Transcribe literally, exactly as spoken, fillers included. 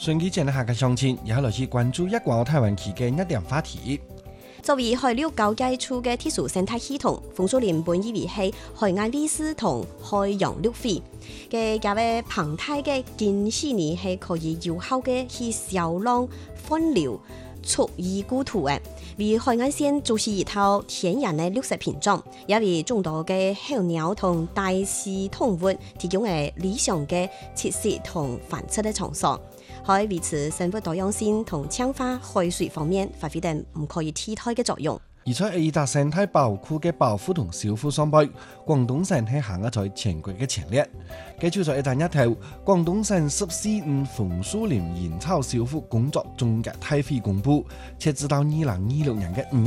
順其節下嘅相親，也來去關注一廣台灣區嘅一點話題。 作為海陸交界處嘅特殊生態系統，楓樹林本以為係海岸歷史同海洋綠肥嘅咁嘅澎湃嘅近四年係可以有效嘅去消浪分流蓄意故土嘅，為海岸線築起一套天然嘅綠色屏障，也為眾多嘅候鳥同大溪動物提供嘅理想嘅棲息同繁殖嘅場所。喺維持生物多樣性同強化海水方面發揮得唔可以替代嘅作用。 而在二大生態保護區嘅保護同修復上邊，廣東省係行在全國嘅前列。繼續在一陣一頭，廣東省十四五楓樹林原草修復工作總結大會公佈，截至到二零二六年嘅五